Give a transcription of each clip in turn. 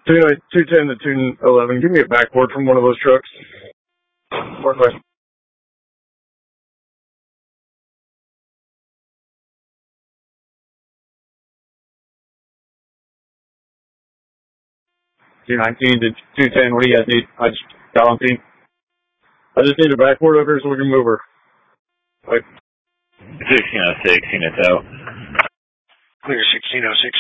210 to 211. Give me a backboard from one of those trucks. Northwest. 219 to 210. What do you guys need? Valentine. I just need a backboard over so we can move her. Like 1606, units out. Clear 1606.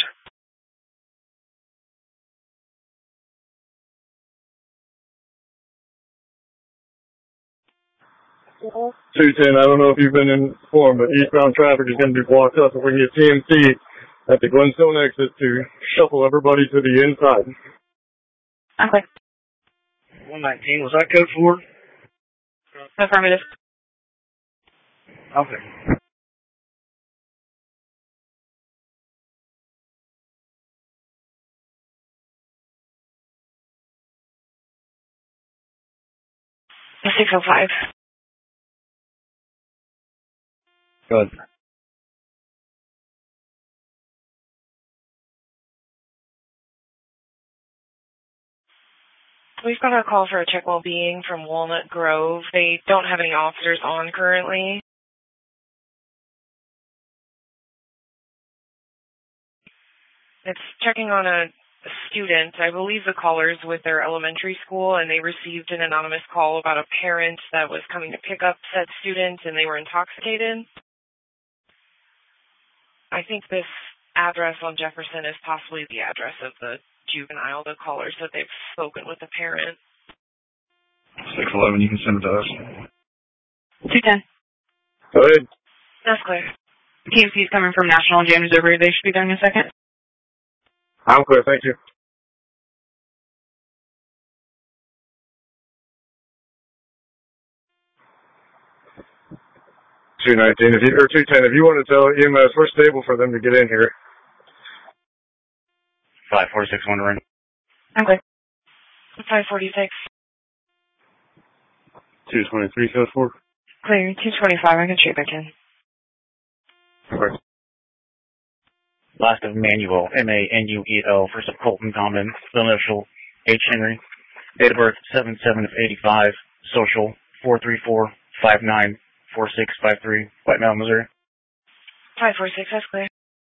.210, I don't know if you've been informed, but eastbound traffic is going to be blocked up. If we can get TMC at the Glenstone exit to shuffle everybody to the inside. Okay. 119, was that code 4? Affirmative. Okay. The 605. Good. We've got a call for a check well-being from Walnut Grove. They don't have any officers on currently. It's checking on a student. I believe the caller's with their elementary school, and they received an anonymous call about a parent that was coming to pick up said student, and they were intoxicated. I think this address on Jefferson is possibly the address of the juvenile. The caller said they've spoken with the parent. 611, you can send it to us. 210. Go ahead. That's clear. TMC is coming from National James River. They should be there in a second. I'm clear, thank you. .219, 210, if you want to tell EMS, we're stable for them to get in here. 546 wondering. Okay. 546. 223, code 4. Clear. 225. I can straight back in. Okay. Last of Manuel, Manuel, first of Colton Condon, the initial H. Henry, date of birth 7/7 of 85, social 434594653, White Mountain, Missouri. 546, that's clear.